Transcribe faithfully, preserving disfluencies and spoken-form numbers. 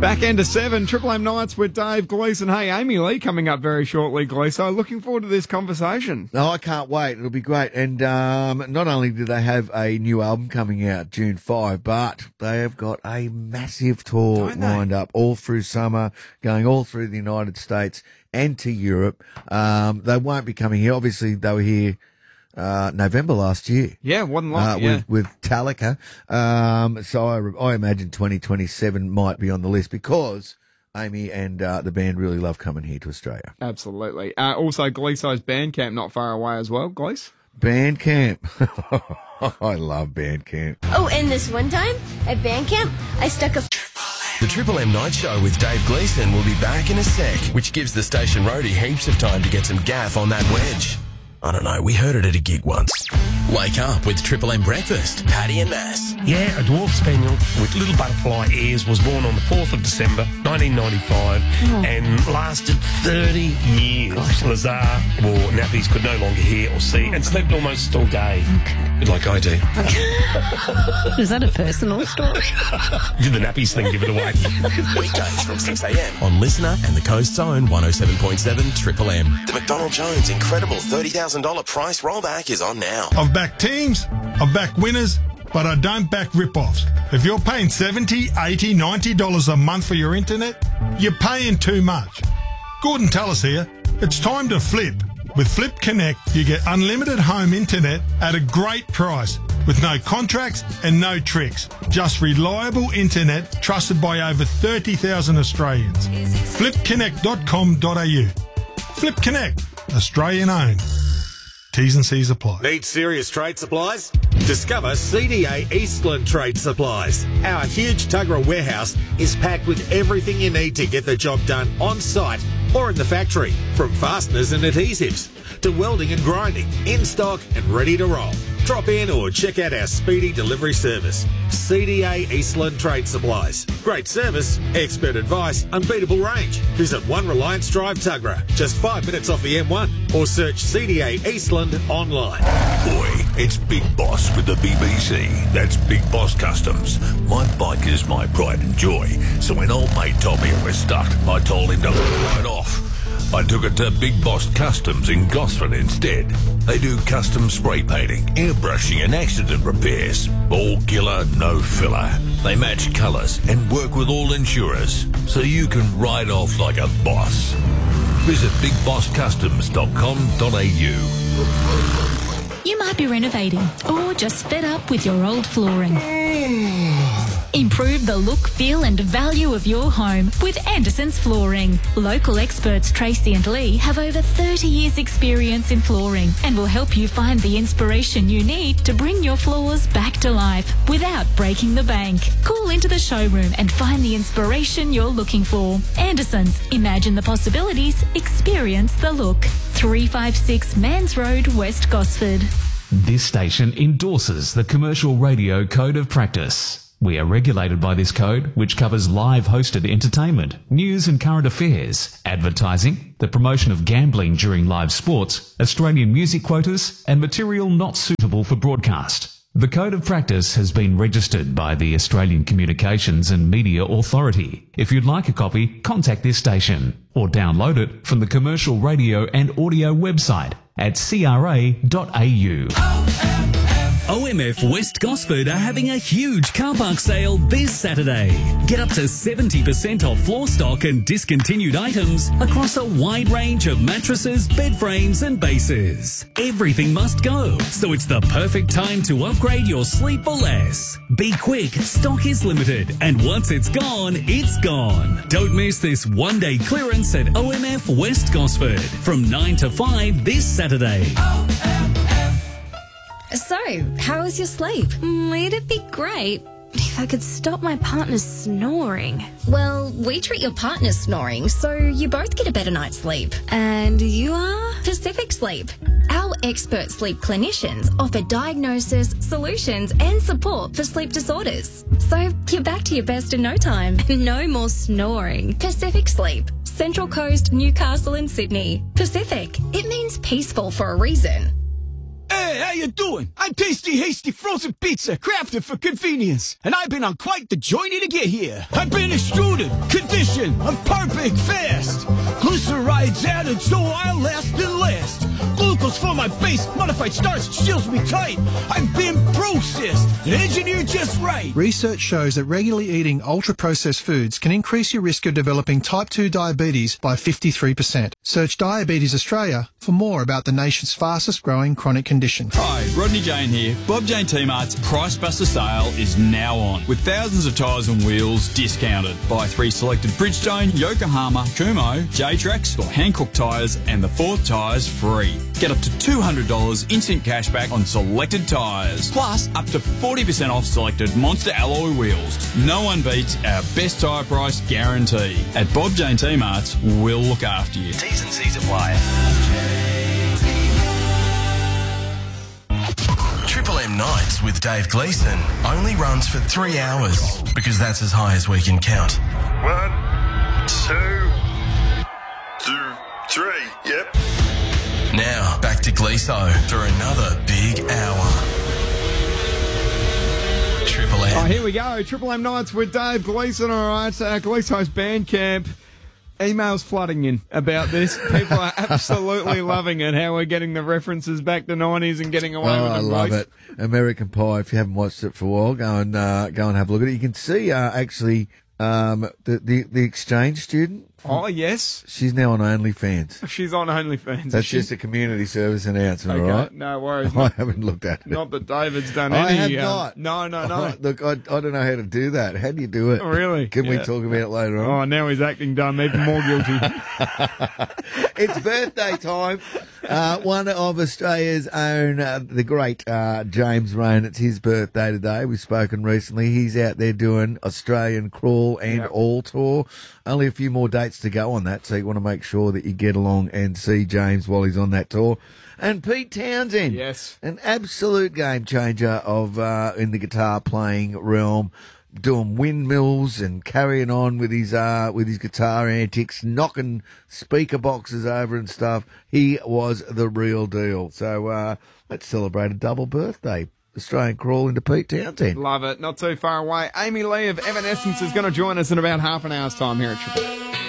Back end of seven, Triple M Nights with Dave Gleeson. Hey, Amy Lee coming up very shortly, Gleeson. Looking forward to this conversation. Oh, I can't wait. It'll be great. And um, not only do they have a new album coming out June fifth, but they have got a massive tour lined up all through summer, going all through the United States and to Europe. Um, they won't be coming here. Obviously, they were here Uh, November last year. Yeah, wasn't long. Uh, yeah. with, with Metallica. Um, so I, I imagine twenty twenty-seven might be on the list because Amy and uh, the band really love coming here to Australia. Absolutely. Uh, also, Gleeso's Bandcamp not far away as well, Glees. Bandcamp. I love Bandcamp. Oh, and this one time at Bandcamp, I stuck a... The Triple M Night Show with Dave Gleeson will be back in a sec, which gives the station roadie heaps of time to get some gaff on that wedge. I don't know, we heard it at a gig once. Wake up with Triple M Breakfast, Paddy and Mass. Yeah, a dwarf spaniel with little butterfly ears was born on the fourth of December, nineteen ninety-five, oh. and lasted thirty years. Gosh. Lazar wore nappies, could no longer hear or see, and slept almost all day. Okay. Like I do. Is that a personal story? Did the nappies thing give it away? Weekdays from six a.m. on Listener and the Coast's Own one oh seven point seven Triple M. The McDonald Jones incredible thirty thousand dollars price rollback is on now. I've backed teams, I've backed winners, but I don't back rip-offs. If you're paying seventy dollars, eighty dollars, ninety dollars a month for your internet, you're paying too much. Gordon Tallis here. It's time to flip. With Flip Connect, you get unlimited home internet at a great price with no contracts and no tricks. Just reliable internet trusted by over thirty thousand Australians. flip connect dot com dot a u. Flip Connect, Australian owned. T's and C's apply. Need serious trade supplies? Discover C D A Eastland Trade Supplies. Our huge Tuggerah warehouse is packed with everything you need to get the job done on site or in the factory, from fasteners and adhesives to welding and grinding, in stock and ready to roll. Drop in or check out our speedy delivery service. C D A Eastland Trade Supplies. Great service, expert advice, unbeatable range. Visit One Reliance Drive, Tuggerah, just five minutes off the M one, or search C D A Eastland online. Boy, it's Big Boss with the B B C. That's Big Boss Customs. My bike is my pride and joy, so when old mate told me it was stuck, I told him to ride off. I took it to Big Boss Customs in Gosford instead. They do custom spray painting, airbrushing and accident repairs. All killer, no filler. They match colours and work with all insurers, so you can ride off like a boss. Visit big boss customs dot com dot a u. You might be renovating or just fed up with your old flooring. Improve the look, feel and value of your home with Anderson's Flooring. Local experts Tracy and Lee have over thirty years experience in flooring and will help you find the inspiration you need to bring your floors back to life without breaking the bank. Call into the showroom and find the inspiration you're looking for. Anderson's, imagine the possibilities, experience the look. three fifty-six Mans Road, West Gosford. This station endorses the Commercial Radio Code of Practice. We are regulated by this code, which covers live hosted entertainment, news and current affairs, advertising, the promotion of gambling during live sports, Australian music quotas, and material not suitable for broadcast. The Code of Practice has been registered by the Australian Communications and Media Authority. If you'd like a copy, contact this station or download it from the Commercial Radio and Audio website at c r a dot a u. O M F West Gosford are having a huge car park sale this Saturday. Get up to seventy percent off floor stock and discontinued items across a wide range of mattresses, bed frames and bases. Everything must go, so it's the perfect time to upgrade your sleep for less. Be quick, stock is limited, and once it's gone, it's gone. Don't miss this one-day clearance at O M F West Gosford from nine to five this Saturday. So, how was your sleep? Mm, it'd be great if I could stop my partner snoring. Well, we treat your partner snoring, so you both get a better night's sleep. And you are? Pacific Sleep. Our expert sleep clinicians offer diagnosis, solutions and support for sleep disorders. So you're back to your best in no time. No more snoring. Pacific Sleep. Central Coast, Newcastle and Sydney. Pacific. It means peaceful for a reason. Hey, how you doing? I'm Tasty Hasty Frozen Pizza, crafted for convenience, and I've been on quite the journey to get here. I've been extruded, conditioned, I'm perfect fast. Glycerides added so I'll last and last. Glucose for my base, modified starch seals me tight. I've been processed and engineered just right. Research shows that regularly eating ultra-processed foods can increase your risk of developing type two diabetes by fifty-three percent. Search Diabetes Australia for more about the nation's fastest growing chronic condition. Hi, Rodney Jane here. Bob Jane T-Mart's Price Buster sale is now on, with thousands of tyres and wheels discounted. Buy three selected Bridgestone, Yokohama, Kumho, J-Trax or Hankook tyres and the fourth tyres free. Get up to two hundred dollars instant cashback on selected tyres, plus up to forty percent off selected Monster alloy wheels. No one beats our best tyre price guarantee. At Bob Jane T-Mart's, we'll look after you. T's and C's apply. Triple M Nights with Dave Gleeson only runs for three hours because that's as high as we can count. One, two, two, three, yep. Now, back to Gleeso for another big hour. Triple M. Oh, here we go. Triple M Nights with Dave Gleeson. All right, uh, Gleeso's Bandcamp. Emails flooding in about this. People are absolutely loving it, how we're getting the references back to nineties and getting away Oh, with I them. love Glees. it. American Pie. If you haven't watched it for a while, go and uh, go and have a look at it. You can see uh, actually um, the, the the exchange student. Oh, yes. She's now on OnlyFans. She's on OnlyFans. That's is she? just a community service announcement, Okay, all right? no worries. I haven't looked at it. Not that David's done I any. have um, not. No, no, no. Look, I, I don't know how to do that. How do you do it? Oh, really? Can we Yeah. talk about it later on? Oh, now he's acting dumb, even more guilty. It's birthday time. Uh, one of Australia's own, uh, the great uh, James Rain. It's his birthday today. We've spoken recently. He's out there doing Australian Crawl and Yep. All Tour. Only a few more dates to go on that, so you want to make sure that you get along and see James while he's on that tour. And Pete Townsend, yes, an absolute game changer of uh, in the guitar playing realm. Doing windmills and carrying on with his uh with his guitar antics, knocking speaker boxes over and stuff. He was the real deal. So uh let's celebrate a double birthday. Australian Crawl into Pete Townsend. Love it. Not too far away. Amy Lee of Evanescence is going to join us in about half an hour's time here at Triple M.